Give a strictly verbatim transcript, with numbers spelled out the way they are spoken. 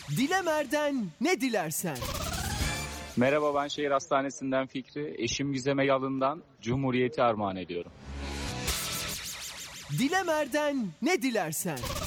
Dilemer'den ne dilersen. Merhaba, ben şehir hastanesinden Fikri. Eşim Gizem'e Yalın'dan Cumhuriyeti armağan ediyorum. Dilemer'den ne dilersen.